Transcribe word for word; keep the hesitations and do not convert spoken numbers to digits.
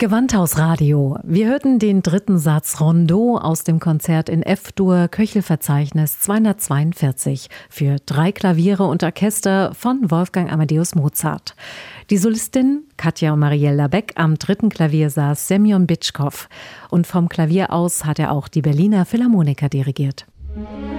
Gewandhausradio. Wir hörten den dritten Satz Rondeau aus dem Konzert in F-Dur, Köchelverzeichnis zweihundertzweiundvierzig für drei Klaviere und Orchester von Wolfgang Amadeus Mozart. Die Solistin Katja Mariella Beck, am dritten Klavier saß Semjon Bitschkow und vom Klavier aus hat er auch die Berliner Philharmoniker dirigiert.